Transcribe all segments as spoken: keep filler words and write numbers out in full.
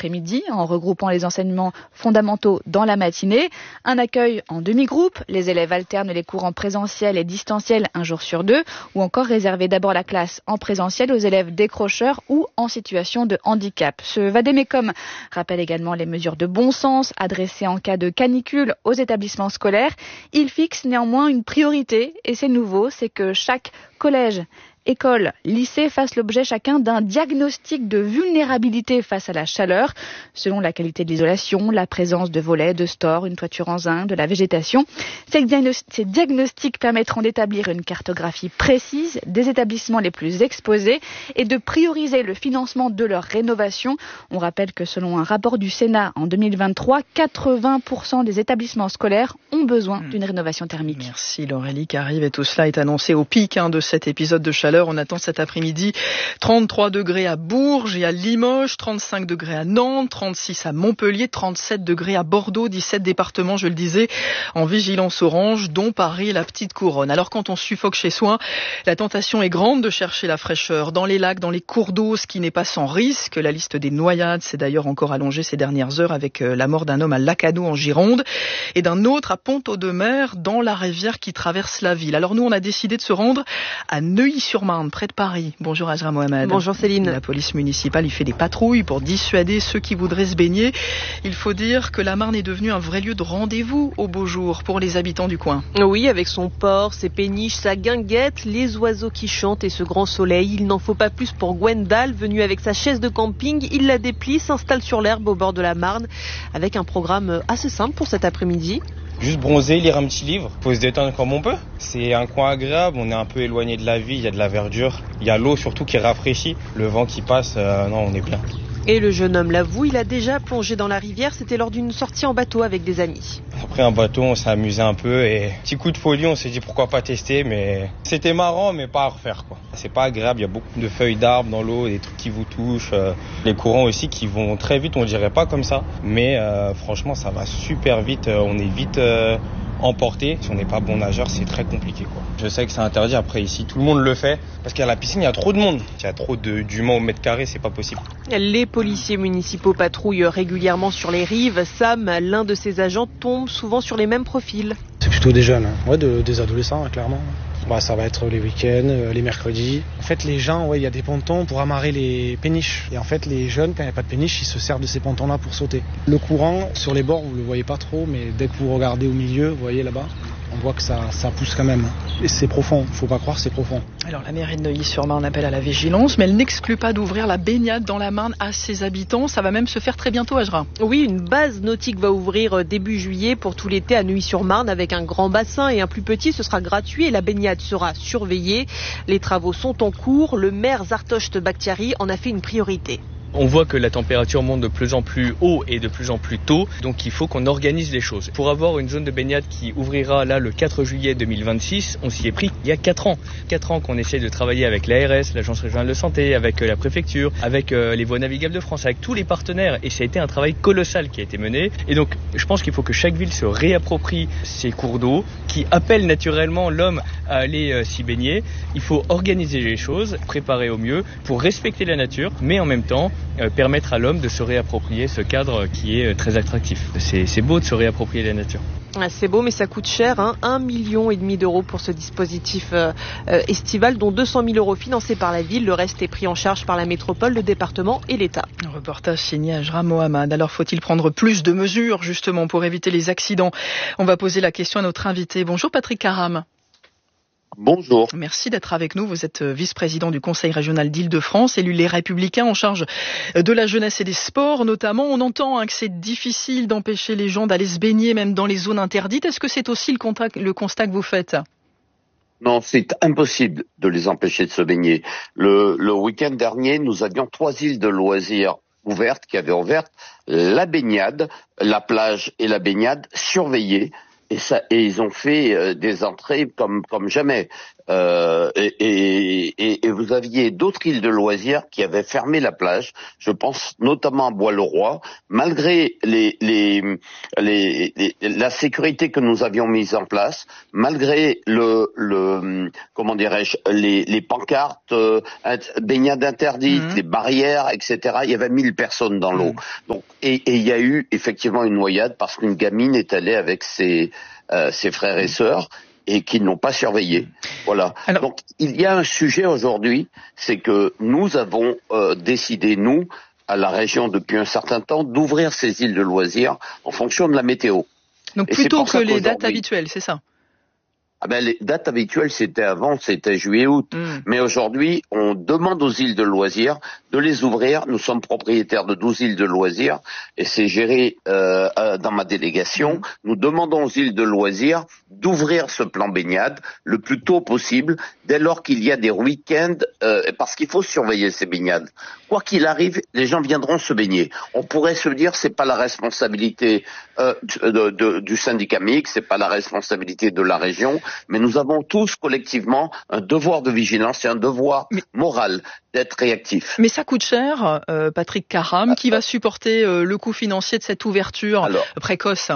l'après-midi en regroupant les enseignements fondamentaux dans la matinée. Un accueil en demi-groupe, les élèves alternent les cours en présentiel et distanciel un jour sur deux, ou encore réserver d'abord la classe en présentiel aux élèves décrocheurs ou en situation de handicap. Ce Vadémécum rappelle également les mesures de bon sens adressées en cas de canicule aux établissements scolaires. Il fixe néanmoins une priorité et c'est nouveau, c'est que chaque collège, école, lycée fassent l'objet chacun d'un diagnostic de vulnérabilité face à la chaleur, selon la qualité de l'isolation, la présence de volets, de stores, une toiture en zinc, de la végétation. Ces diagnostics permettront d'établir une cartographie précise des établissements les plus exposés et de prioriser le financement de leur rénovation. On rappelle que selon un rapport du Sénat en deux mille vingt-trois, quatre-vingts pour cent des établissements scolaires ont besoin d'une rénovation thermique. Merci Laurélie qui arrive et tout cela est annoncé au pic hein, de cet épisode de chaleur. On attend cet après-midi trente-trois degrés à Bourges et à Limoges, trente-cinq degrés à Nantes, trente-six à Montpellier, trente-sept degrés à Bordeaux, dix-sept départements, je le disais, en vigilance orange, dont Paris et la petite couronne. Alors quand on suffoque chez soi, la tentation est grande de chercher la fraîcheur dans les lacs, dans les cours d'eau, ce qui n'est pas sans risque. La liste des noyades s'est d'ailleurs encore allongée ces dernières heures avec la mort d'un homme à Lacano en Gironde et d'un autre à Pont-Audemer dans la rivière qui traverse la ville. Alors nous, on a décidé de se rendre à Neuilly-sur-Marne, près de Paris. Bonjour Ajra Mohamed. Bonjour Céline. La police municipale y fait des patrouilles pour dissuader ceux qui voudraient se baigner. Il faut dire que la Marne est devenue un vrai lieu de rendez-vous au beau jour pour les habitants du coin. Oui, avec son port, ses péniches, sa guinguette, les oiseaux qui chantent et ce grand soleil. Il n'en faut pas plus pour Gwendal, venue avec sa chaise de camping. Il la déplie, s'installe sur l'herbe au bord de la Marne avec un programme assez simple pour cet après-midi. Juste bronzer, lire un petit livre, faut se détendre comme on peut. C'est un coin agréable, on est un peu éloigné de la vie, il y a de la verdure, il y a l'eau surtout qui rafraîchit, le vent qui passe, euh, non on est bien. Et le jeune homme l'avoue, il a déjà plongé dans la rivière, c'était lors d'une sortie en bateau avec des amis. Après un bateau, on s'est amusé un peu et petit coup de folie, on s'est dit pourquoi pas tester, mais c'était marrant mais pas à refaire quoi. C'est pas agréable, il y a beaucoup de feuilles d'arbres dans l'eau, des trucs qui vous touchent, euh, les courants aussi qui vont très vite, on dirait pas comme ça, mais euh, franchement ça va super vite, euh, on est vite euh, emporté. Si on n'est pas bon nageur, c'est très compliqué quoi. Je sais que c'est interdit, après ici tout le monde le fait, parce qu'à la piscine il y a trop de monde, il y a trop de, d'humains au mètre carré, c'est pas possible. Les policiers municipaux patrouillent régulièrement sur les rives. Sam, l'un de ses agents, tombe souvent sur les mêmes profils. C'est plutôt des jeunes, hein. Ouais, de, des adolescents, hein, clairement. Bah, ça va être les week-ends, euh, les mercredis. En fait, les gens, ouais, il y a des pontons pour amarrer les péniches. Et en fait, les jeunes, quand il n'y a pas de péniche, ils se servent de ces pontons-là pour sauter. Le courant, sur les bords, vous ne le voyez pas trop, mais dès que vous regardez au milieu, vous voyez là-bas, on voit que ça, ça pousse quand même. Et c'est profond, faut pas croire, c'est profond. Alors la mairie de Neuilly-sur-Marne appelle à la vigilance, mais elle n'exclut pas d'ouvrir la baignade dans la Marne à ses habitants. Ça va même se faire très bientôt, Ajra. Oui, une base nautique va ouvrir début juillet pour tout l'été à Neuilly-sur-Marne avec un grand bassin et un plus petit. Ce sera gratuit et la baignade sera surveillée. Les travaux sont en cours. Le maire Zartocht Bakhtiari en a fait une priorité. On voit que la température monte de plus en plus haut et de plus en plus tôt, donc il faut qu'on organise les choses. Pour avoir une zone de baignade qui ouvrira là le quatre juillet deux mille vingt-six, on s'y est pris il y a quatre ans. quatre ans qu'on essaie de travailler avec l'A R S, l'Agence régionale de santé, avec la préfecture, avec les voies navigables de France, avec tous les partenaires, et ça a été un travail colossal qui a été mené. Et donc je pense qu'il faut que chaque ville se réapproprie ces cours d'eau qui appellent naturellement l'homme à aller euh, s'y baigner. Il faut organiser les choses, préparer au mieux pour respecter la nature, mais en même temps Euh, permettre à l'homme de se réapproprier ce cadre qui est euh, très attractif. C'est, c'est beau de se réapproprier la nature. Ah, c'est beau, mais ça coûte cher, hein. Un million et demi d'euros pour ce dispositif euh, euh, estival, dont deux cent mille euros financés par la ville. Le reste est pris en charge par la métropole, le département et l'État. Un reportage signé Ajra Mohamed. Alors faut-il prendre plus de mesures justement pour éviter les accidents? On va poser la question à notre invité. Bonjour Patrick Caram. Bonjour. Merci d'être avec nous. Vous êtes vice-président du Conseil régional d'Île-de-France, élu Les Républicains en charge de la jeunesse et des sports notamment. On entend hein, que c'est difficile d'empêcher les gens d'aller se baigner même dans les zones interdites. Est-ce que c'est aussi le, contact, le constat que vous faites ? Non, c'est impossible de les empêcher de se baigner. Le, le week-end dernier, nous avions trois îles de loisirs ouvertes qui avaient ouvert la baignade, la plage et la baignade surveillées. Et, ça, et ils ont fait euh, des entrées comme, comme jamais. euh, et, et, et vous aviez d'autres îles de loisirs qui avaient fermé la plage. Je pense notamment à Bois-le-Roi. Malgré les, les, les, les, la sécurité que nous avions mise en place, malgré le, le comment dirais-je, les, les pancartes, euh, baignade interdite, mmh. les barrières, et cetera. Il y avait mille personnes dans l'eau. Mmh. Donc, et, et il y a eu effectivement une noyade parce qu'une gamine est allée avec ses, euh, ses frères et sœurs et qui n'ont pas surveillé. Voilà. Alors... Donc, il y a un sujet aujourd'hui, c'est que nous avons euh, décidé, nous, à la région depuis un certain temps, d'ouvrir ces îles de loisirs en fonction de la météo. Donc, et plutôt que les dates habituelles, c'est ça? Ah ben, les dates habituelles, c'était avant, c'était juillet-août. Mmh. Mais aujourd'hui, on demande aux îles de loisirs de les ouvrir. Nous sommes propriétaires de douze îles de loisirs et c'est géré euh, euh, dans ma délégation. Mmh. Nous demandons aux îles de loisirs d'ouvrir ce plan baignade le plus tôt possible, dès lors qu'il y a des week-ends, euh, parce qu'il faut surveiller ces baignades. Quoi qu'il arrive, les gens viendront se baigner. On pourrait se dire, c'est pas la responsabilité euh, de, de, du syndicat mixte, c'est pas la responsabilité de la région, mais nous avons tous collectivement un devoir de vigilance et un devoir mais, moral d'être réactifs. Mais ça coûte cher, euh, Patrick Caram, ah, qui va supporter euh, le coût financier de cette ouverture alors, précoce?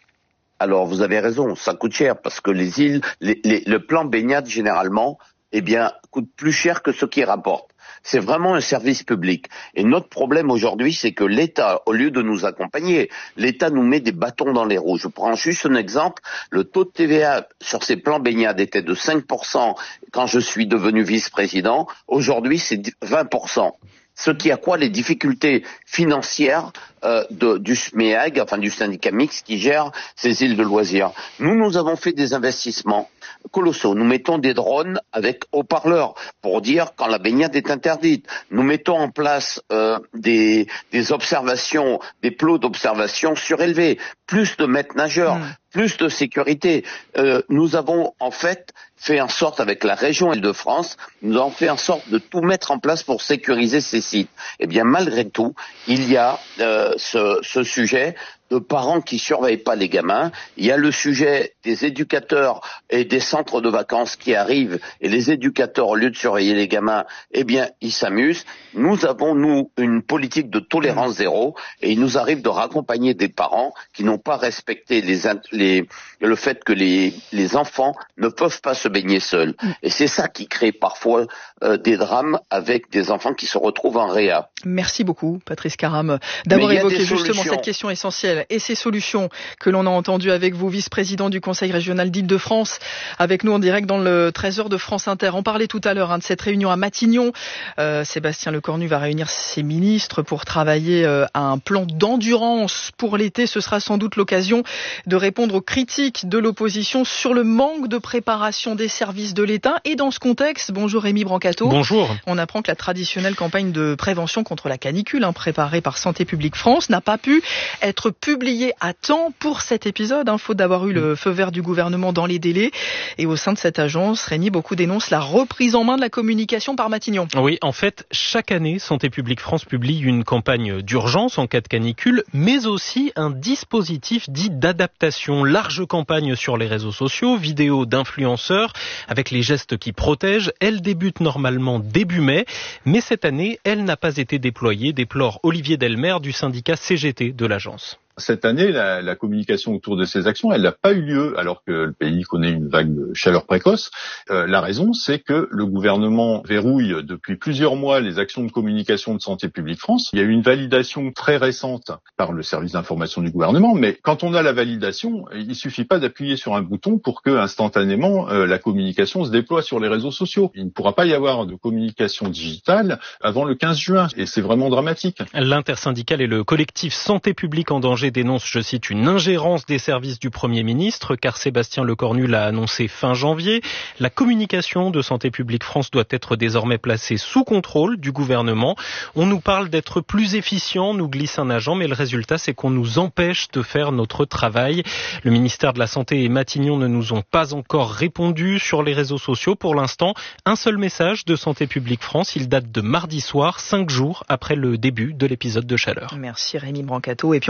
Alors, vous avez raison, ça coûte cher parce que les îles, les, les, le plan baignade généralement, eh bien, coûte plus cher que ce qui rapporte. C'est vraiment un service public. Et notre problème aujourd'hui, c'est que l'État, au lieu de nous accompagner, l'État nous met des bâtons dans les roues. Je prends juste un exemple. Le taux de T V A sur ces plans baignade était de cinq pour cent quand je suis devenu vice-président. Aujourd'hui, c'est vingt pour cent. Ce qui a quoi les difficultés financières euh, de, du S M E A G, enfin du syndicat mixte qui gère ces îles de loisirs. Nous, nous avons fait des investissements colossaux. Nous mettons des drones avec haut-parleurs pour dire quand la baignade est interdite. Nous mettons en place euh, des, des observations, des plots d'observation surélevés, plus de maîtres nageurs, mmh. plus de sécurité. Euh, nous avons en fait fait en sorte avec la région Île-de-France, nous avons fait en sorte de tout mettre en place pour sécuriser ces sites. Eh bien, malgré tout, il y a euh, ce, ce sujet de parents qui surveillent pas les gamins. Il y a le sujet des éducateurs et des centres de vacances qui arrivent et les éducateurs, au lieu de surveiller les gamins, eh bien, ils s'amusent. Nous avons, nous, une politique de tolérance zéro et il nous arrive de raccompagner des parents qui n'ont pas respecté les, les, le fait que les, les enfants ne peuvent pas se baigner seuls. Et c'est ça qui crée parfois euh, des drames avec des enfants qui se retrouvent en réa. Merci beaucoup, Patrice Caram, d'avoir évoqué justement cette question essentielle et ces solutions que l'on a entendues avec vous, vice-président du Conseil régional d'Île-de-France, avec nous en direct dans le treize heures de France Inter. On parlait tout à l'heure hein, de cette réunion à Matignon. Euh, Sébastien Lecornu va réunir ses ministres pour travailler euh, à un plan d'endurance pour l'été. Ce sera sans doute l'occasion de répondre aux critiques de l'opposition sur le manque de préparation des services de l'État. Et dans ce contexte, bonjour Rémi Brancato. Bonjour. On apprend que la traditionnelle campagne de prévention contre la canicule, hein, préparée par Santé publique France, n'a pas pu être publiée à temps pour cet épisode, hein, faute d'avoir eu le feu vert du gouvernement dans les délais. Et au sein de cette agence, Rémi, beaucoup dénoncent la reprise en main de la communication par Matignon. Oui, en fait, chaque année, Santé publique France publie une campagne d'urgence en cas de canicule, mais aussi un dispositif dit d'adaptation. Large campagne sur les réseaux sociaux, vidéos d'influenceurs avec les gestes qui protègent. Elle débute normalement début mai, mais cette année, elle n'a pas été déployée, déplore Olivier Delmer du syndicat C G T de l'agence. Cette année, la, la communication autour de ces actions, elle n'a pas eu lieu alors que le pays connaît une vague de chaleur précoce. Euh, la raison, c'est que le gouvernement verrouille depuis plusieurs mois les actions de communication de Santé publique France. Il y a eu une validation très récente par le service d'information du gouvernement, mais quand on a la validation, il suffit pas d'appuyer sur un bouton pour que instantanément euh, la communication se déploie sur les réseaux sociaux. Il ne pourra pas y avoir de communication digitale avant le quinze juin, et c'est vraiment dramatique. L'intersyndicale et le collectif Santé publique en danger dénonce, je cite, une ingérence des services du Premier ministre, car Sébastien Lecornu l'a annoncé fin janvier. La communication de Santé publique France doit être désormais placée sous contrôle du gouvernement. On nous parle d'être plus efficient, nous glisse un agent, mais le résultat, c'est qu'on nous empêche de faire notre travail. Le ministère de la Santé et Matignon ne nous ont pas encore répondu sur les réseaux sociaux. Pour l'instant, un seul message de Santé publique France. Il date de mardi soir, cinq jours après le début de l'épisode de chaleur. Merci Rémi Brancato. Et puis on parlait des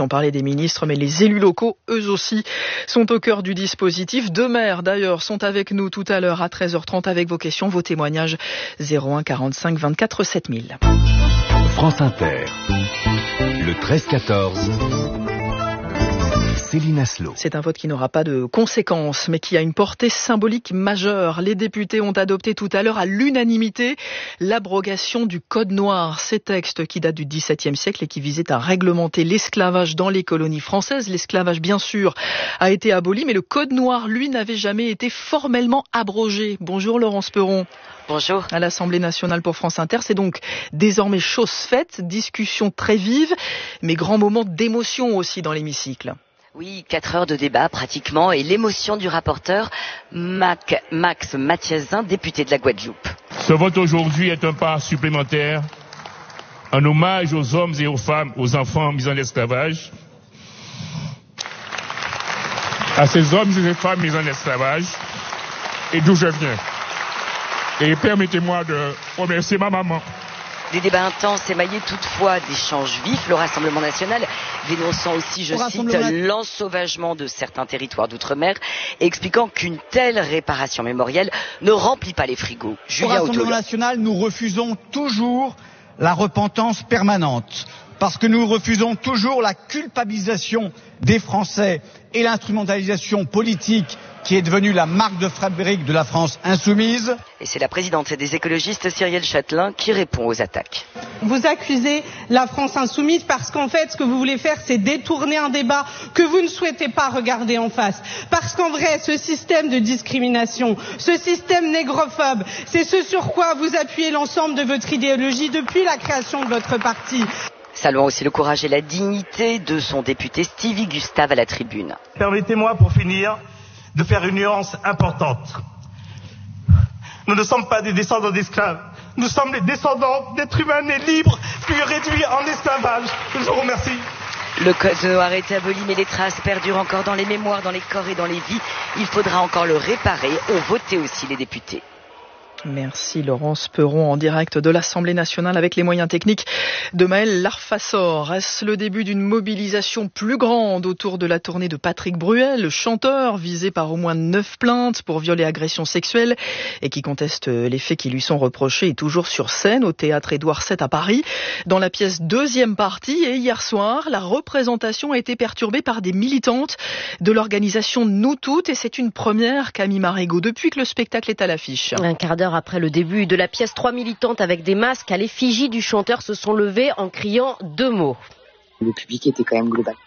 ministre, mais les élus locaux, eux aussi, sont au cœur du dispositif. Deux maires, d'ailleurs, sont avec nous tout à l'heure à treize heures trente avec vos questions, vos témoignages. zéro un quarante-cinq vingt-quatre sept mille. France Inter, le treize quatorze. Céline Aslo. C'est un vote qui n'aura pas de conséquences, mais qui a une portée symbolique majeure. Les députés ont adopté tout à l'heure à l'unanimité l'abrogation du Code noir. Ces textes qui datent du dix-septième siècle et qui visaient à réglementer l'esclavage dans les colonies françaises. L'esclavage, bien sûr, a été aboli, mais le Code noir, lui, n'avait jamais été formellement abrogé. Bonjour Laurence Perron. Bonjour. À l'Assemblée nationale pour France Inter, c'est donc désormais chose faite, discussion très vive, mais grand moment d'émotion aussi dans l'hémicycle. Oui, quatre heures de débat pratiquement et l'émotion du rapporteur Mac, Max Mathiasin, député de la Guadeloupe. Ce vote aujourd'hui est un pas supplémentaire en hommage aux hommes et aux femmes, aux enfants mis en esclavage, à ces hommes et ces femmes mis en esclavage et d'où je viens. Et permettez-moi de remercier ma maman. Des débats intenses émaillés toutefois d'échanges vifs, le Rassemblement national dénonçant aussi, je cite, l'ensauvagement de certains territoires d'outre-mer et expliquant qu'une telle réparation mémorielle ne remplit pas les frigos. Au Rassemblement national, nous refusons toujours la repentance permanente parce que nous refusons toujours la culpabilisation des Français et l'instrumentalisation politique qui est devenue la marque de fabrique de la France insoumise. Et c'est la présidente des écologistes, Cyrielle Châtelain, qui répond aux attaques. Vous accusez la France insoumise parce qu'en fait, ce que vous voulez faire, c'est détourner un débat que vous ne souhaitez pas regarder en face. Parce qu'en vrai, ce système de discrimination, ce système négrophobe, c'est ce sur quoi vous appuyez l'ensemble de votre idéologie depuis la création de votre parti. Saluons aussi le courage et la dignité de son député Stevie Gustave à la tribune. Permettez-moi pour finir de faire une nuance importante. Nous ne sommes pas des descendants d'esclaves, nous sommes les descendants d'êtres humains nés libres puis réduits en esclavage. Je vous remercie. Le Code noir est aboli, mais les traces perdurent encore dans les mémoires, dans les corps et dans les vies. Il faudra encore le réparer. Ont voté aussi les députés. Merci Laurence Perron en direct de l'Assemblée nationale avec les moyens techniques de Maël Larfassor. Est-ce le début d'une mobilisation plus grande autour de la tournée de Patrick Bruel, le chanteur visé par au moins neuf plaintes pour viol et agression sexuelle et qui conteste les faits qui lui sont reprochés et toujours sur scène au théâtre Édouard sept à Paris dans la pièce deuxième partie. Et hier soir, la représentation a été perturbée par des militantes de l'organisation Nous Toutes et c'est une première, Camille Marigot, depuis que le spectacle est à l'affiche. Un quart d'heure après le début de la pièce, trois militantes avec des masques à l'effigie du chanteur se sont levées en criant deux mots. Le public était quand même global.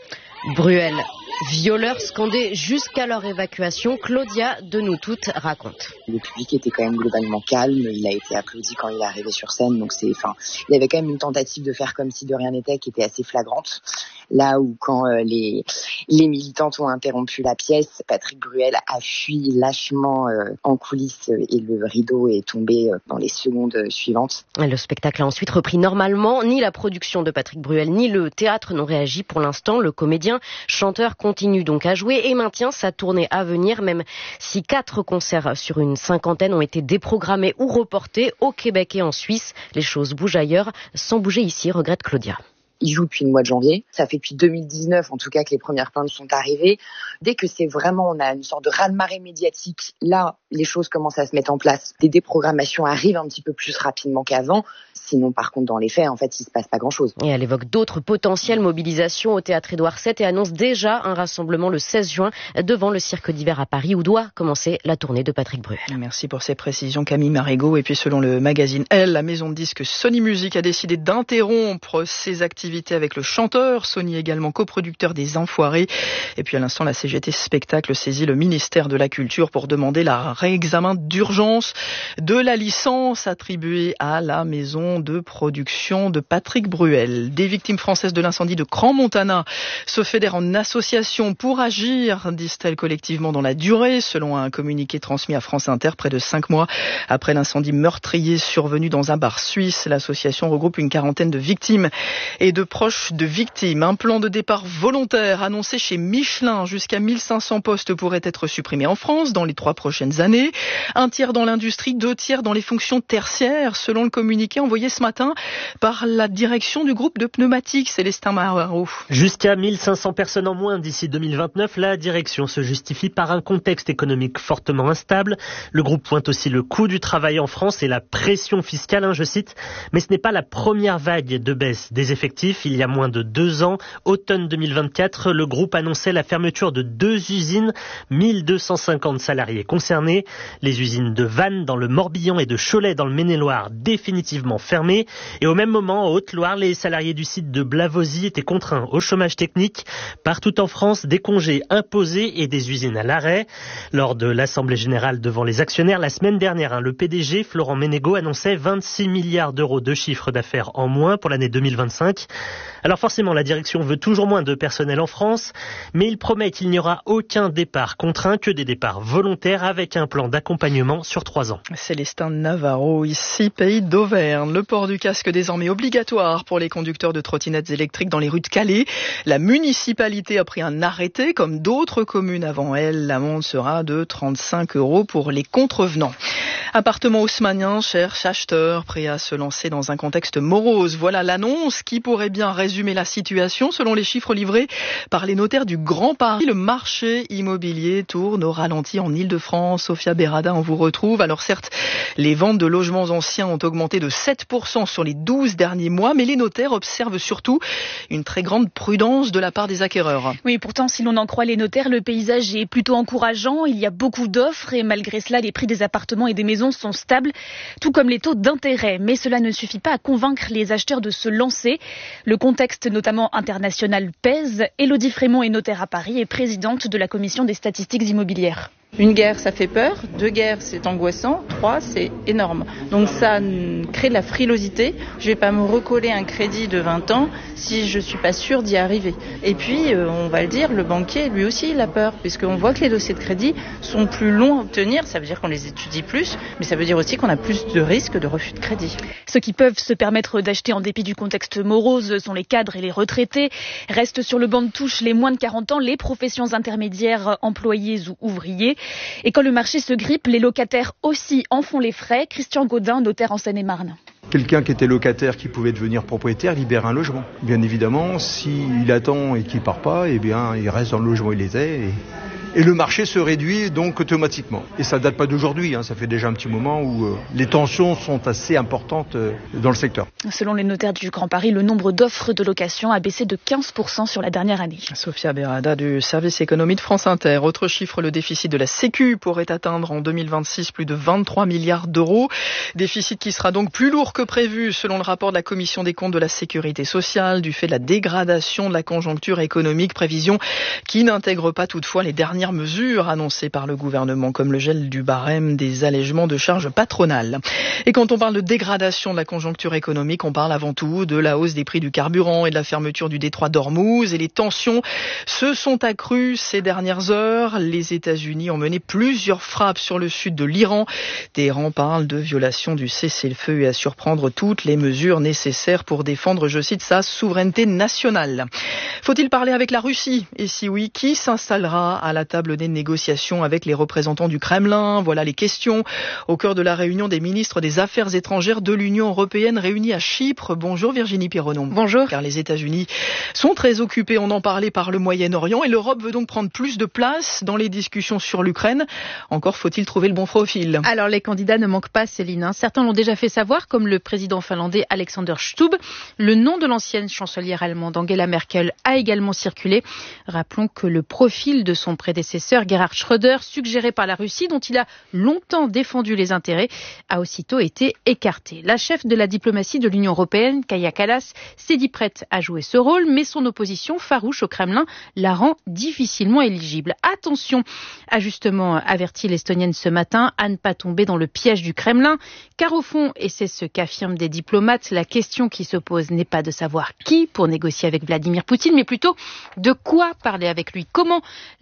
Bruel, violeur scandé jusqu'à leur évacuation, Claudia de Nous Toutes raconte. Le public était quand même globalement calme, il a été applaudi quand il est arrivé sur scène, donc c'est, enfin, il y avait quand même une tentative de faire comme si de rien n'était qui était assez flagrante. Là où quand euh, les, les militantes ont interrompu la pièce, Patrick Bruel a fui lâchement euh, en coulisses et le rideau est tombé euh, dans les secondes suivantes. Le spectacle a ensuite repris normalement. Ni la production de Patrick Bruel ni le théâtre n'ont réagi pour l'instant. Le comédien chanteur continue donc à jouer et maintient sa tournée à venir, même si quatre concerts sur une cinquantaine ont été déprogrammés ou reportés au Québec et en Suisse. Les choses bougent ailleurs, sans bouger ici, regrette Claudia. Il joue depuis le mois de janvier. Ça fait depuis deux mille dix-neuf, en tout cas, que les premières plaintes sont arrivées. Dès que c'est vraiment, on a une sorte de raz-de-marée médiatique, là, les choses commencent à se mettre en place. Des déprogrammations arrivent un petit peu plus rapidement qu'avant. Sinon, par contre, dans les faits, en fait, il se passe pas grand-chose. Et elle évoque d'autres potentielles mobilisations au théâtre Édouard sept et annonce déjà un rassemblement le seize juin devant le Cirque d'hiver à Paris où doit commencer la tournée de Patrick Bruel. Merci pour ces précisions, Camille Marigot. Et puis, selon le magazine Elle, la maison de disques Sony Music a décidé d'interrompre ses activités avec le chanteur. Sony également coproducteur des Enfoirés. Et puis, à l'instant, la C G T Spectacle saisit le ministère de la Culture pour demander la réexamen d'urgence de la licence attribuée à la maison de production de Patrick Bruel. Des victimes françaises de l'incendie de Crans-Montana se fédèrent en association pour agir, disent-elles collectivement dans la durée, selon un communiqué transmis à France Inter près de cinq mois après l'incendie meurtrier survenu dans un bar suisse. L'association regroupe une quarantaine de victimes et de de proches de victimes. Un plan de départ volontaire annoncé chez Michelin. Jusqu'à mille cinq cents postes pourraient être supprimés en France dans les trois prochaines années. Un tiers dans l'industrie, deux tiers dans les fonctions tertiaires, selon le communiqué envoyé ce matin par la direction du groupe de pneumatiques, Célestin Marot. Jusqu'à mille cinq cents personnes en moins d'ici deux mille vingt-neuf, la direction se justifie par un contexte économique fortement instable. Le groupe pointe aussi le coût du travail en France et la pression fiscale, hein, je cite. Mais ce n'est pas la première vague de baisse des effectifs. Il y a moins de deux ans, automne deux mille vingt-quatre, le groupe annonçait la fermeture de deux usines, mille deux cent cinquante salariés concernés. Les usines de Vannes dans le Morbihan et de Cholet dans le Maine-et-Loire définitivement fermées. Et au même moment, en Haute-Loire, les salariés du site de Blavozy étaient contraints au chômage technique. Partout en France, des congés imposés et des usines à l'arrêt. Lors de l'Assemblée générale devant les actionnaires la semaine dernière, hein, le P D G, Florent Menegaux, annonçait vingt-six milliards d'euros de chiffre d'affaires en moins pour l'année deux mille vingt-cinq. Alors forcément, la direction veut toujours moins de personnel en France, mais il promet qu'il n'y aura aucun départ contraint, que des départs volontaires avec un plan d'accompagnement sur trois ans. Célestin Navarro, ici, pays d'Auvergne. Le port du casque désormais obligatoire pour les conducteurs de trottinettes électriques dans les rues de Calais. La municipalité a pris un arrêté, comme d'autres communes avant elle. L'amende sera de trente-cinq euros pour les contrevenants. Appartement haussmannien cherche acheteur, prêt à se lancer dans un contexte morose. Voilà l'annonce qui pourrait bien résumer la situation. Selon les chiffres livrés par les notaires du Grand Paris, le marché immobilier tourne au ralenti en Ile-de-France. Sophia Berada, on vous retrouve. Alors certes, les ventes de logements anciens ont augmenté de sept pour cent sur les douze derniers mois, mais les notaires observent surtout une très grande prudence de la part des acquéreurs. Oui, pourtant, si l'on en croit les notaires, le paysage est plutôt encourageant. Il y a beaucoup d'offres et malgré cela, les prix des appartements et des maisons sont stables, tout comme les taux d'intérêt. Mais cela ne suffit pas à convaincre les acheteurs de se lancer. Le contexte, notamment international, pèse. Élodie Frémont est notaire à Paris et présidente de la commission des statistiques immobilières. Une guerre, ça fait peur. Deux guerres, c'est angoissant. Trois, c'est énorme. Donc ça crée de la frilosité. Je vais pas me recoller un crédit de vingt ans si je suis pas sûre d'y arriver. Et puis, euh, on va le dire, le banquier, lui aussi, il a peur, puisqu'on voit que les dossiers de crédit sont plus longs à obtenir. Ça veut dire qu'on les étudie plus, mais ça veut dire aussi qu'on a plus de risques de refus de crédit. Ceux qui peuvent se permettre d'acheter en dépit du contexte morose sont les cadres et les retraités. Restent sur le banc de touche les moins de quarante ans, les professions intermédiaires, employés ou ouvriers. Et quand le marché se grippe, les locataires aussi en font les frais. Christian Gaudin, notaire en Seine-et-Marne. Quelqu'un qui était locataire, qui pouvait devenir propriétaire, libère un logement. Bien évidemment, s'il attend et qu'il part pas, eh bien, il reste dans le logement où il était. Et... Et le marché se réduit donc automatiquement. Et ça date pas d'aujourd'hui, hein, ça fait déjà un petit moment où euh, les tensions sont assez importantes euh, dans le secteur. Selon les notaires du Grand Paris, le nombre d'offres de location a baissé de quinze pour cent sur la dernière année. Sophia Berada du service économie de France Inter. Autre chiffre, le déficit de la Sécu pourrait atteindre en deux mille vingt-six plus de vingt-trois milliards d'euros. Déficit qui sera donc plus lourd que prévu selon le rapport de la Commission des comptes de la Sécurité sociale du fait de la dégradation de la conjoncture économique. Prévision qui n'intègre pas toutefois les dernières mesures annoncées par le gouvernement comme le gel du barème des allègements de charges patronales. Et quand on parle de dégradation de la conjoncture économique, on parle avant tout de la hausse des prix du carburant et de la fermeture du détroit d'Ormuz. Et les tensions se sont accrues ces dernières heures. Les États-Unis ont mené plusieurs frappes sur le sud de l'Iran. Téhéran parle de violation du cessez-le-feu et assure prendre toutes les mesures nécessaires pour défendre, je cite, sa souveraineté nationale. Faut-il parler avec la Russie? Et si oui, qui s'installera à la table des négociations avec les représentants du Kremlin? Voilà les questions au cœur de la réunion des ministres des Affaires étrangères de l'Union européenne réunis à Chypre. Bonjour Virginie Pironneau. Bonjour. Car les États-Unis sont très occupés, on en parlait, par le Moyen-Orient et l'Europe veut donc prendre plus de place dans les discussions sur l'Ukraine. Encore faut-il trouver le bon profil. Alors les candidats ne manquent pas, Céline. Certains l'ont déjà fait savoir, comme le président finlandais Alexander Stubb. Le nom de l'ancienne chancelière allemande Angela Merkel a également circulé. Rappelons que le profil de son prédécesseur Gerhard Schröder, suggéré par la Russie, dont il a longtemps défendu les intérêts, a aussitôt été écarté. La chef de la diplomatie de l'Union européenne, Kaja Kallas, s'est dit prête à jouer ce rôle, mais son opposition farouche au Kremlin la rend difficilement éligible. Attention, a justement averti l'Estonienne ce matin, à ne pas tomber dans le piège du Kremlin, car au fond, et c'est ce qu'affirment des diplomates, la question qui se pose n'est pas de savoir qui pour négocier avec Vladimir Poutine, mais plutôt de quoi parler avec lui, comment l'amener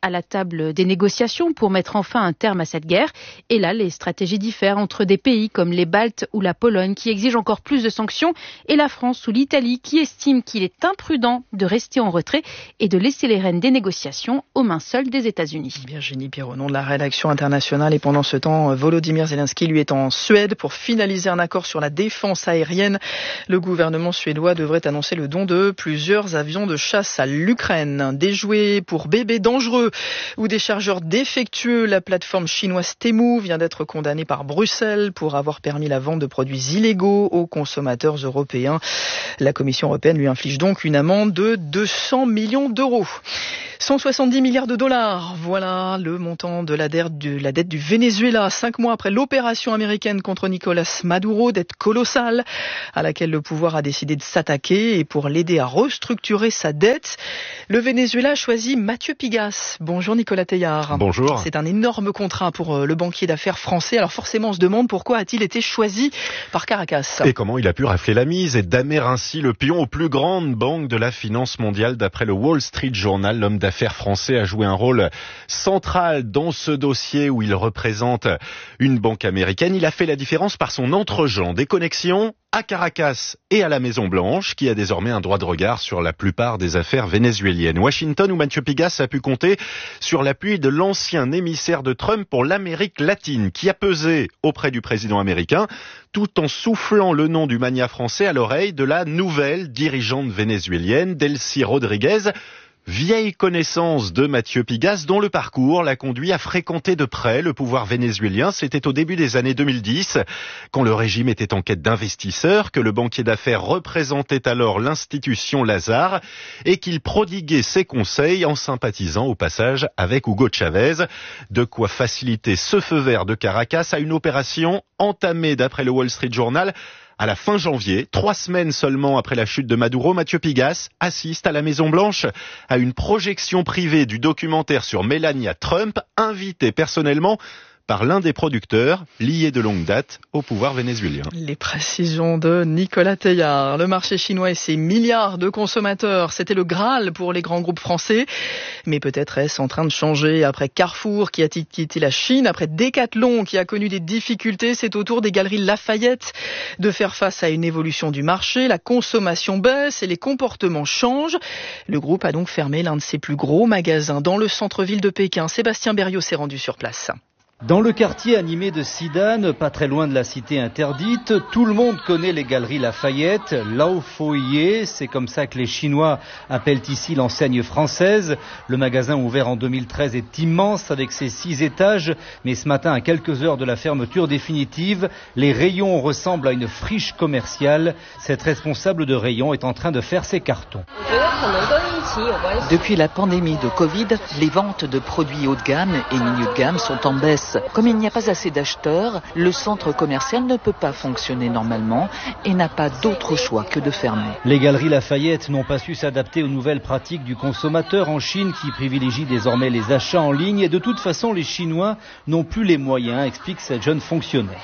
à la table des négociations pour mettre enfin un terme à cette guerre. Et là, les stratégies diffèrent entre des pays comme les Baltes ou la Pologne qui exigent encore plus de sanctions et la France ou l'Italie qui estiment qu'il est imprudent de rester en retrait et de laisser les rênes des négociations aux mains seules des États-Unis. Virginie Pirot, nom de la rédaction internationale. Et pendant ce temps, Volodymyr Zelensky, lui, est en Suède pour finaliser un accord sur la défense aérienne. Le gouvernement suédois devrait annoncer le don de plusieurs avions de chasse à l'Ukraine. Des jouets pour bébés dangereux ou des chargeurs défectueux. La plateforme chinoise Temu vient d'être condamnée par Bruxelles pour avoir permis la vente de produits illégaux aux consommateurs européens. La Commission européenne lui inflige donc une amende de deux cents millions d'euros. cent soixante-dix milliards de dollars, voilà le montant de la dette du, la dette du Venezuela, cinq mois après l'opération américaine contre Nicolás Maduro, dette colossale à laquelle le pouvoir a décidé de s'attaquer et pour l'aider à restructurer sa dette, le Venezuela a choisi Mathieu Pigas. Bonjour Nicolas Teilhard. Bonjour. C'est un énorme contrat pour le banquier d'affaires français, alors forcément on se demande pourquoi a-t-il été choisi par Caracas. Et comment il a pu rafler la mise et damer ainsi le pion aux plus grandes banques de la finance mondiale. D'après le Wall Street Journal, l'homme d'affaires français a joué un rôle central dans ce dossier où il représente une banque américaine. Il a fait la différence par son entre-gens, des connexions à Caracas et à la Maison-Blanche, qui a désormais un droit de regard sur la plupart des affaires vénézuéliennes. Washington, où Mathieu Pigas a pu compter sur l'appui de l'ancien émissaire de Trump pour l'Amérique latine, qui a pesé auprès du président américain, tout en soufflant le nom du magnat français à l'oreille de la nouvelle dirigeante vénézuélienne, Delcy Rodriguez, vieille connaissance de Mathieu Pigas, dont le parcours l'a conduit à fréquenter de près le pouvoir vénézuélien. C'était au début des années deux mille dix, quand le régime était en quête d'investisseurs, que le banquier d'affaires représentait alors l'institution Lazare et qu'il prodiguait ses conseils en sympathisant au passage avec Hugo Chavez. De quoi faciliter ce feu vert de Caracas à une opération entamée, d'après le Wall Street Journal, à la fin janvier, trois semaines seulement après la chute de Maduro. Mathieu Pigas assiste à la Maison-Blanche à une projection privée du documentaire sur Melania Trump, invité personnellement par l'un des producteurs liés de longue date au pouvoir vénézuélien. Les précisions de Nicolas Teilhard. Le marché chinois et ses milliards de consommateurs, c'était le Graal pour les grands groupes français. Mais peut-être est-ce en train de changer. Après Carrefour qui a quitté la Chine, après Decathlon qui a connu des difficultés, c'est au tour des galeries Lafayette de faire face à une évolution du marché. La consommation baisse et les comportements changent. Le groupe a donc fermé l'un de ses plus gros magasins dans le centre-ville de Pékin. Sébastien Berriot s'est rendu sur place. Dans le quartier animé de Sidan, pas très loin de la cité interdite, tout le monde connaît les galeries Lafayette, Lao Foye, c'est comme ça que les Chinois appellent ici l'enseigne française. Le magasin ouvert en deux mille treize est immense avec ses six étages, mais ce matin, à quelques heures de la fermeture définitive, les rayons ressemblent à une friche commerciale. Cette responsable de rayon est en train de faire ses cartons. Depuis la pandémie de Covid, les ventes de produits haut de gamme et milieu de gamme sont en baisse. Comme il n'y a pas assez d'acheteurs, le centre commercial ne peut pas fonctionner normalement et n'a pas d'autre choix que de fermer. Les galeries Lafayette n'ont pas su s'adapter aux nouvelles pratiques du consommateur en Chine qui privilégie désormais les achats en ligne et de toute façon les Chinois n'ont plus les moyens, explique cette jeune fonctionnaire.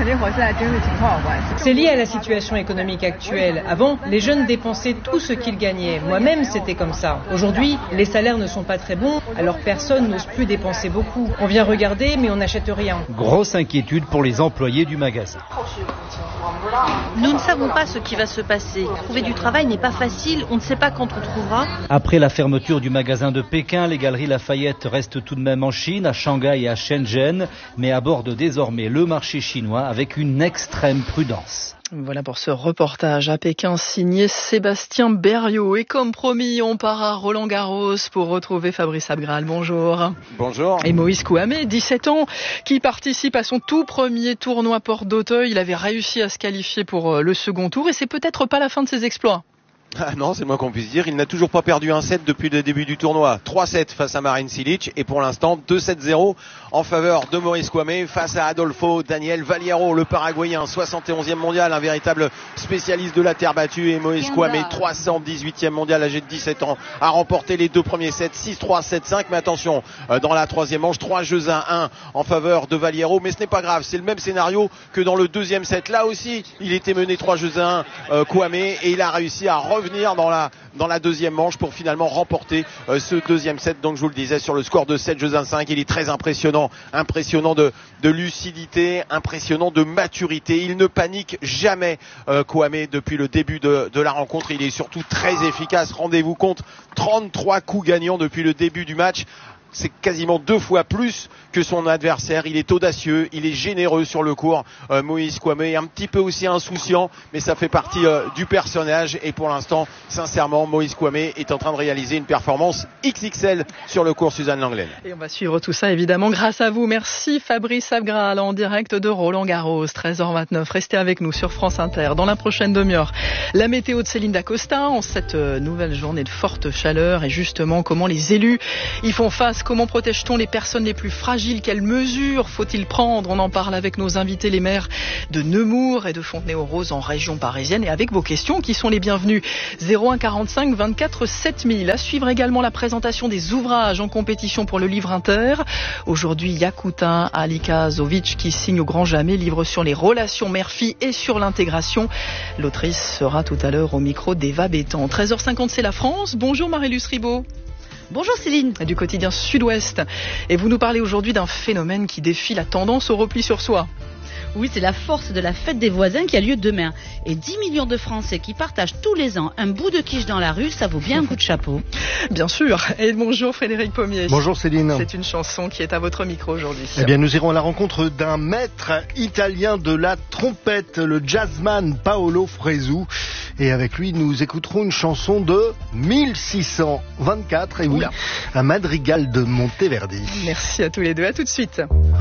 C'est lié à la situation économique actuelle. Avant, les jeunes dépensaient tout ce qu'ils gagnaient. Moi-même, c'était comme ça. Aujourd'hui, les salaires ne sont pas très bons, alors personne n'ose plus dépenser beaucoup. On vient regarder, mais on n'achète rien. Grosse inquiétude pour les employés du magasin. Nous ne savons pas ce qui va se passer. Trouver du travail n'est pas facile, on ne sait pas quand on trouvera. Après la fermeture du magasin de Pékin, les galeries Lafayette restent tout de même en Chine, à Shanghai et à Shenzhen, mais abordent désormais le marché chinois avec une extrême prudence. Voilà pour ce reportage à Pékin signé Sébastien Berriot. Et comme promis, on part à Roland-Garros pour retrouver Fabrice Abgral. Bonjour. Bonjour. Et Moïse Kouamé, dix-sept ans, qui participe à son tout premier tournoi Porte d'Auteuil. Il avait réussi à se qualifier pour le second tour et c'est peut-être pas la fin de ses exploits. Ah non, c'est le moins qu'on puisse dire. Il n'a toujours pas perdu un set depuis le début du tournoi. trois sept face à Marin Cilic et pour l'instant deux sept zéro en faveur de Maurice Kouamé face à Adolfo Daniel Valiero, le Paraguayen, soixante et onzième mondial, un véritable spécialiste de la terre battue. Et Maurice Kouamé, trois cent dix-huitième mondial, âgé de dix-sept ans, a remporté les deux premiers sets, six trois, sept cinq. Mais attention, dans la troisième manche, trois jeux à un en faveur de Valiero. Mais ce n'est pas grave, c'est le même scénario que dans le deuxième set. Là aussi, il était mené trois jeux à un, euh, Kouamé, et il a réussi à revenir revenir dans la, dans la deuxième manche pour finalement remporter euh, ce deuxième set. Donc je vous le disais, sur le score de sept jeux à cinq, il est très impressionnant, impressionnant de, de lucidité, impressionnant de maturité. Il ne panique jamais, euh, Kwame, depuis le début de, de la rencontre. Il est surtout très efficace. Rendez-vous compte, trente-trois coups gagnants depuis le début du match. C'est quasiment deux fois plus que son adversaire. Il est audacieux, il est généreux sur le court. Euh, Moïse Kwame est un petit peu aussi insouciant, mais ça fait partie euh, du personnage. Et pour l'instant, sincèrement, Moïse Kwame est en train de réaliser une performance X X L sur le court Suzanne Lenglen. Et on va suivre tout ça évidemment grâce à vous. Merci Fabrice Abgral en direct de Roland-Garros, treize heures vingt-neuf. Restez avec nous sur France Inter. Dans la prochaine demi-heure, la météo de Céline Dacosta en cette nouvelle journée de forte chaleur et justement comment les élus y font face. Comment protège-t-on les personnes les plus fragiles? Quelles mesures faut-il prendre? On en parle avec nos invités, les maires de Nemours et de Fontenay-aux-Roses en région parisienne et avec vos questions qui sont les bienvenues. zéro un quarante-cinq vingt-quatre sept mille. À suivre également la présentation des ouvrages en compétition pour le livre inter. Aujourd'hui, Yakutin Alikazovic qui signe au grand jamais livre sur les relations mère-fille et sur l'intégration. L'autrice sera tout à l'heure au micro d'Eva Bétan. treize heures cinquante, c'est la France. Bonjour Marie-Luce Ribaud. Bonjour Céline. Du quotidien Sud-Ouest. Et vous nous parlez aujourd'hui d'un phénomène qui défie la tendance au repli sur soi. Oui, c'est la force de la fête des voisins qui a lieu demain. Et dix millions de Français qui partagent tous les ans un bout de quiche dans la rue, ça vaut bien un coup de chapeau. Bien sûr. Et bonjour Frédéric Pommier. Bonjour Céline. C'est une chanson qui est à votre micro aujourd'hui. Eh bien, nous irons à la rencontre d'un maître italien de la trompette, le jazzman Paolo Fresu. Et avec lui, nous écouterons une chanson de mille six cent vingt-quatre. Et oui, Oula. Un madrigal de Monteverdi. Merci à tous les deux. À tout de suite.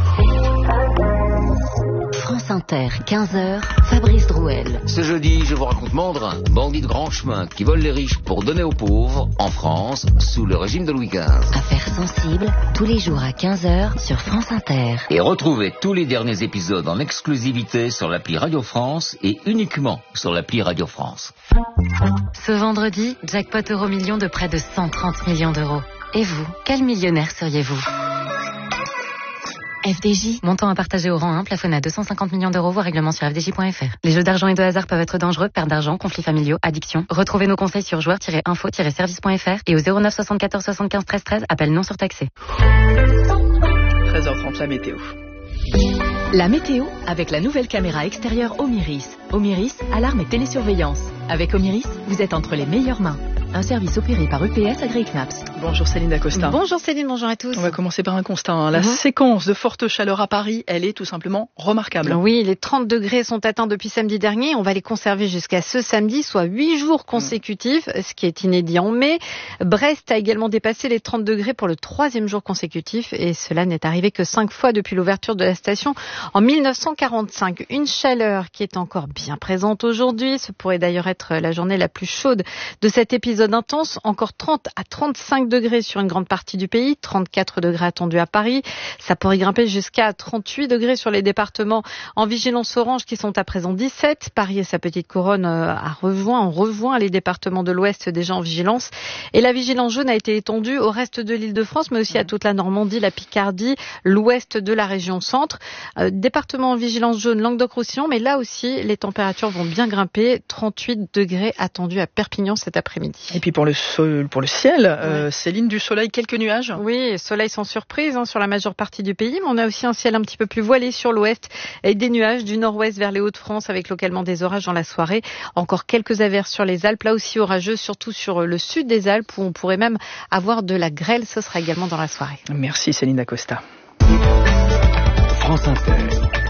France Inter, quinze heures, Fabrice Drouel. Ce jeudi, je vous raconte Mandrin, bandit de grand chemin qui vole les riches pour donner aux pauvres, en France, sous le régime de Louis quinze. Affaires sensibles, tous les jours à quinze heures sur France Inter. Et retrouvez tous les derniers épisodes en exclusivité sur l'appli Radio France et uniquement sur l'appli Radio France. Ce vendredi, jackpot euro million de près de cent trente millions d'euros. Et vous, quel millionnaire seriez-vous ? F D J. Montant à partager au rang un, plafonné à deux cent cinquante millions d'euros, voire règlement sur f d j point f r. Les jeux d'argent et de hasard peuvent être dangereux, perte d'argent, conflits familiaux, addiction. Retrouvez nos conseils sur joueurs tiret info tiret service point f r et au zéro neuf soixante-quatorze soixante-quinze treize treize, appel non surtaxé. treize heures trente, la météo. La météo avec la nouvelle caméra extérieure Omiris. Omiris, alarme et télésurveillance. Avec Omiris, vous êtes entre les meilleures mains. Un service opéré par U P S AgriKnaps. Bonjour Céline Dacosta. Bonjour Céline, bonjour à tous. On va commencer par un constat. Hein. La mmh. séquence de forte chaleur à Paris, elle est tout simplement remarquable. Oui, les trente degrés sont atteints depuis samedi dernier. On va les conserver jusqu'à ce samedi, soit huit jours consécutifs, mmh. ce qui est inédit en mai. Brest a également dépassé les trente degrés pour le troisième jour consécutif et cela n'est arrivé que cinq fois depuis l'ouverture de la station en mille neuf cent quarante-cinq. Une chaleur qui est encore bien présente aujourd'hui. Ce pourrait d'ailleurs être la journée la plus chaude de cet épisode intense, encore trente à trente-cinq degrés sur une grande partie du pays, trente-quatre degrés attendus à Paris. Ça pourrait grimper jusqu'à trente-huit degrés sur les départements en vigilance orange qui sont à présent dix-sept. Paris et sa petite couronne a rejoint, on rejoint les départements de l'Ouest déjà en vigilance. Et la vigilance jaune a été étendue au reste de l'Île-de-France, mais aussi à toute la Normandie, la Picardie, l'Ouest de la région centre. Euh, département en vigilance jaune, Languedoc-Roussillon, mais là aussi, les températures vont bien grimper. trente-huit degrés attendus à Perpignan cet après-midi. Et puis pour le, sol, pour le ciel, euh, ouais. Céline, du soleil, quelques nuages. Oui, soleil sans surprise hein, sur la majeure partie du pays, mais on a aussi un ciel un petit peu plus voilé sur l'ouest avec des nuages du nord-ouest vers les Hauts-de-France avec localement des orages dans la soirée. Encore quelques averses sur les Alpes, là aussi orageux, surtout sur le sud des Alpes où on pourrait même avoir de la grêle. Ce sera également dans la soirée. Merci Céline Dacosta. France Inter.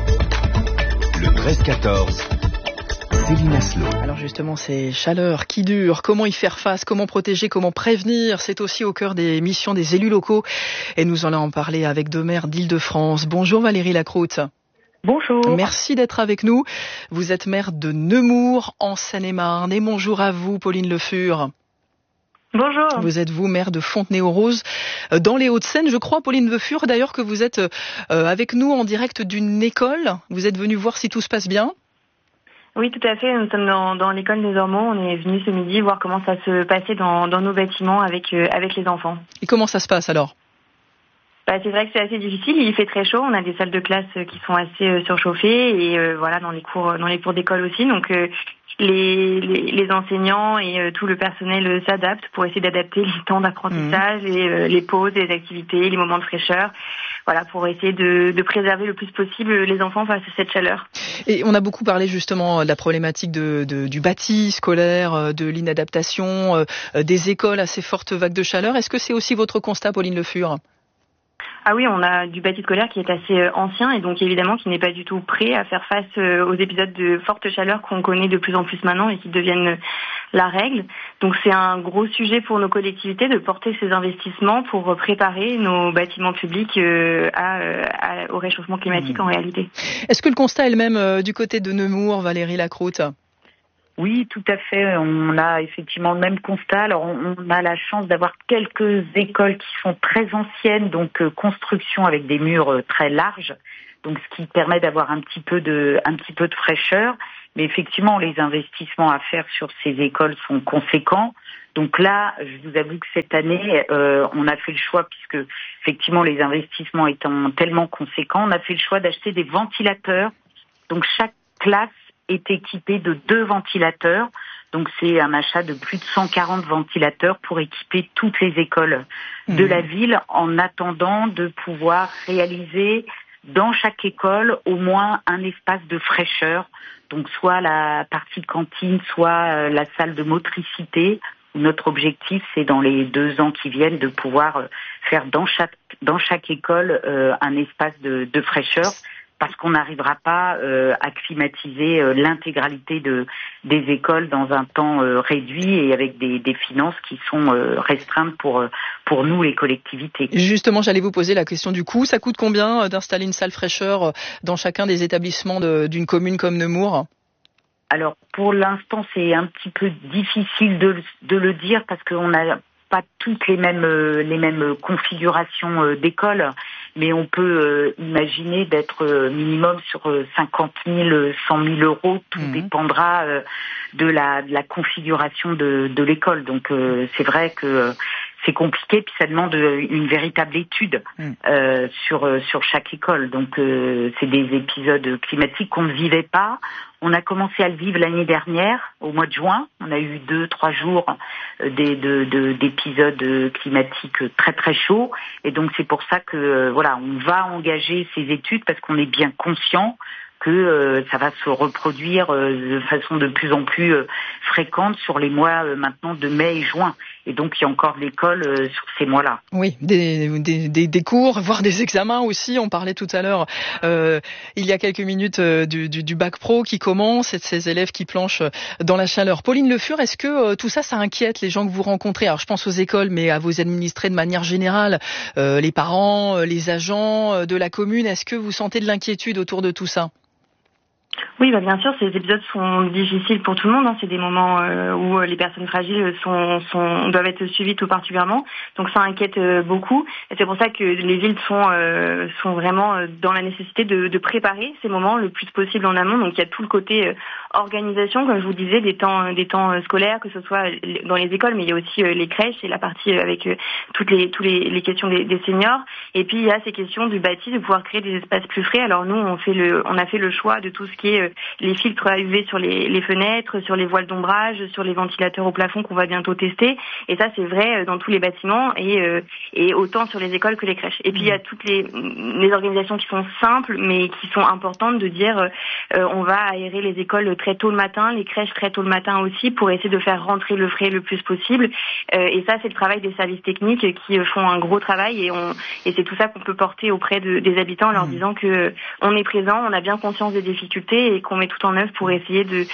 Le treize quatorze. Céline Aslo. Alors justement, ces chaleurs qui durent, comment y faire face, comment protéger, comment prévenir, c'est aussi au cœur des missions des élus locaux. Et nous allons en parler avec deux maires d'Île-de-France. Bonjour Valérie Lacroute. Bonjour. Merci d'être avec nous. Vous êtes maire de Nemours, en Seine-et-Marne. Et bonjour à vous, Pauline Le Fur. Bonjour. Vous êtes vous, maire de Fontenay-aux-Roses, dans les Hauts-de-Seine. Je crois, Pauline Le Fur, d'ailleurs, que vous êtes avec nous en direct d'une école. Vous êtes venue voir si tout se passe bien. Oui, tout à fait. Nous sommes dans, dans l'école des Ormeaux. On est venu ce midi voir comment ça se passait dans, dans nos bâtiments avec, euh, avec les enfants. Et comment ça se passe alors ? Bah, c'est vrai que c'est assez difficile. Il fait très chaud. On a des salles de classe qui sont assez euh, surchauffées et euh, voilà dans les cours dans les cours d'école aussi. Donc euh, les, les, les enseignants et euh, tout le personnel euh, s'adaptent pour essayer d'adapter les temps d'apprentissage, mmh. et euh, les pauses, les activités, les moments de fraîcheur. Voilà, pour essayer de, de préserver le plus possible les enfants face à cette chaleur. Et on a beaucoup parlé justement de la problématique de, de, du bâti scolaire, de l'inadaptation, euh, des écoles à ces fortes vagues de chaleur. Est-ce que c'est aussi votre constat, Pauline Le Fur ? Ah oui, on a du bâti scolaire qui est assez ancien et donc évidemment qui n'est pas du tout prêt à faire face aux épisodes de forte chaleur qu'on connaît de plus en plus maintenant et qui deviennent la règle. Donc c'est un gros sujet pour nos collectivités de porter ces investissements pour préparer nos bâtiments publics à, à, au réchauffement climatique mmh. en réalité. Est-ce que le constat est le même du côté de Nemours, Valérie Lacroute ? Oui, tout à fait. On a effectivement le même constat. Alors, on, on a la chance d'avoir quelques écoles qui sont très anciennes, donc euh, construction avec des murs euh, très larges, donc ce qui permet d'avoir un petit peu de, un petit peu de fraîcheur. Mais effectivement, les investissements à faire sur ces écoles sont conséquents. Donc là, je vous avoue que cette année, euh, on a fait le choix, puisque effectivement les investissements étant tellement conséquents, on a fait le choix d'acheter des ventilateurs. Donc chaque classe est équipé de deux ventilateurs. Donc c'est un achat de plus de cent quarante ventilateurs pour équiper toutes les écoles mmh. de la ville en attendant de pouvoir réaliser dans chaque école au moins un espace de fraîcheur. Donc soit la partie cantine, soit la salle de motricité. Notre objectif, c'est dans les deux ans qui viennent de pouvoir faire dans chaque, dans chaque école euh, un espace de, de fraîcheur. Parce qu'on n'arrivera pas euh, à climatiser euh, l'intégralité de, des écoles dans un temps euh, réduit et avec des, des finances qui sont euh, restreintes pour, euh, pour nous, les collectivités. Justement, j'allais vous poser la question du coût. Ça coûte combien d'installer une salle fraîcheur dans chacun des établissements de, d'une commune comme Nemours ? Alors, pour l'instant, c'est un petit peu difficile de, de le dire parce qu'on n'a pas toutes les mêmes, les mêmes configurations d'écoles. Mais on peut euh, imaginer d'être euh, minimum sur euh, cinquante mille, cent mille euros. Tout mmh. dépendra euh, de, la, de la configuration de, de l'école. Donc euh, c'est vrai que euh, c'est compliqué, puis ça demande une véritable étude mmh. euh, sur, sur chaque école. Donc euh, c'est des épisodes climatiques qu'on ne vivait pas. On a commencé à le vivre l'année dernière, au mois de juin. On a eu deux, trois jours des, de, de, d'épisodes climatiques très très chauds. Et donc c'est pour ça que voilà, on va engager ces études parce qu'on est bien conscient que euh, ça va se reproduire euh, de façon de plus en plus euh, fréquente sur les mois euh, maintenant de mai et juin. Et donc, il y a encore de l'école euh, sur ces mois-là. Oui, des, des, des, des cours, voire des examens aussi. On parlait tout à l'heure, euh, il y a quelques minutes, euh, du, du, du bac pro qui commence et de ces élèves qui planchent dans la chaleur. Pauline Le Fur, est-ce que euh, tout ça, ça inquiète les gens que vous rencontrez ? Alors, je pense aux écoles, mais à vos administrés de manière générale, euh, les parents, euh, les agents euh, de la commune. Est-ce que vous sentez de l'inquiétude autour de tout ça ? Oui, bah bien sûr, ces épisodes sont difficiles pour tout le monde. Hein. C'est des moments euh, où les personnes fragiles sont, sont, doivent être suivies tout particulièrement. Donc ça inquiète euh, beaucoup. Et c'est pour ça que les villes sont, euh, sont vraiment dans la nécessité de, de préparer ces moments le plus possible en amont. Donc il y a tout le côté euh, organisation, comme je vous disais, des temps, des temps scolaires, que ce soit dans les écoles, mais il y a aussi euh, les crèches et la partie avec euh, toutes les, toutes les, les questions des, des seniors. Et puis il y a ces questions du bâti, de pouvoir créer des espaces plus frais. Alors nous, on fait le, on a fait le choix de tout ce qui est les filtres à U V sur les, les fenêtres, sur les voiles d'ombrage, sur les ventilateurs au plafond qu'on va bientôt tester. Et ça, c'est vrai dans tous les bâtiments et, euh, et autant sur les écoles que les crèches. Et puis, il y a toutes les, les organisations qui sont simples, mais qui sont importantes de dire euh, on va aérer les écoles très tôt le matin, les crèches très tôt le matin aussi, pour essayer de faire rentrer le frais le plus possible. Euh, et ça, c'est le travail des services techniques qui font un gros travail et, on, et c'est tout ça qu'on peut porter auprès de, des habitants en leur disant que on est présent, on a bien conscience des difficultés et qu'on met tout en œuvre pour essayer de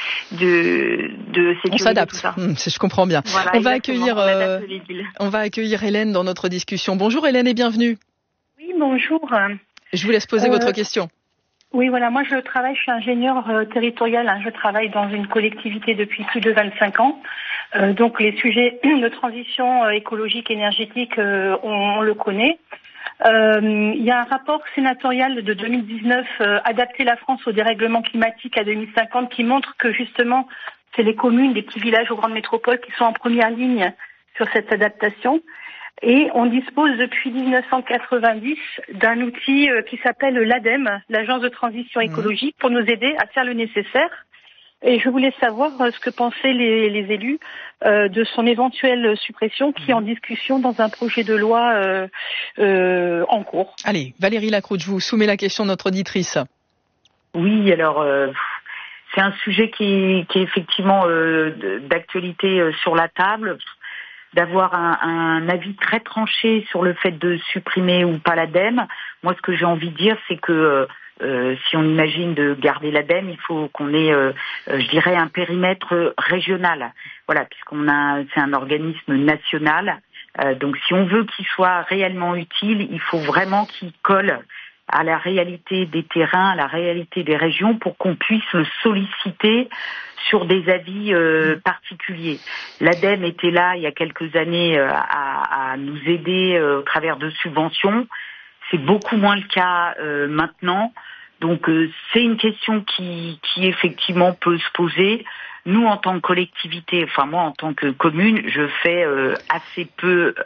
de de sécuriser on s'adapte. Tout ça. Mmh, je comprends bien. Voilà, on va accueillir on, euh, on va accueillir Hélène dans notre discussion. Bonjour Hélène et bienvenue. Oui, bonjour. Je vous laisse poser euh, votre question. Oui, voilà, moi je travaille, je suis ingénieure euh, territoriale, hein, je travaille dans une collectivité depuis plus de vingt-cinq ans. Euh, donc les sujets de transition euh, écologique, énergétique, euh, on, on le connaît. Euh, il y a un rapport sénatorial de deux mille dix-neuf, euh, Adapter la France au dérèglement climatique à deux mille cinquante, qui montre que justement c'est les communes, les petits villages aux grandes métropoles qui sont en première ligne sur cette adaptation. Et on dispose depuis dix-neuf cent quatre-vingt-dix d'un outil euh, qui s'appelle l'A D E M E, l'Agence de transition écologique, pour nous aider à faire le nécessaire. Et je voulais savoir ce que pensaient les, les élus euh, de son éventuelle suppression qui est en discussion dans un projet de loi euh, euh, en cours. Allez, Valérie Lacroute, je vous soumets la question de notre auditrice. Oui, alors euh, c'est un sujet qui, qui est effectivement euh, d'actualité euh, sur la table. D'avoir un, un avis très tranché sur le fait de supprimer ou pas l'ADEME. Moi, ce que j'ai envie de dire, c'est que euh, si on imagine de garder l'ADEME, il faut qu'on ait, euh, je dirais, un périmètre régional. Voilà, puisqu'on a, c'est un organisme national. Euh, donc, si on veut qu'il soit réellement utile, il faut vraiment qu'il colle à la réalité des terrains, à la réalité des régions, pour qu'on puisse le solliciter sur des avis euh, particuliers. L'ADEME était là il y a quelques années euh, à, à nous aider euh, au travers de subventions. C'est beaucoup moins le cas euh, maintenant. Donc euh, c'est une question qui, qui effectivement peut se poser. Nous, en tant que collectivité, enfin moi en tant que commune, je fais euh, assez peu